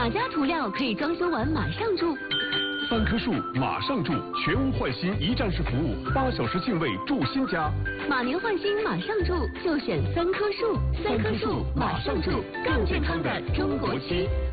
哪家涂料可以装修完马上住 ？3棵树马上住，全屋换新一站式服务，8小时净位住新家。 马年换新马上住，就选3棵树。3棵树马上住，更健康的中国区。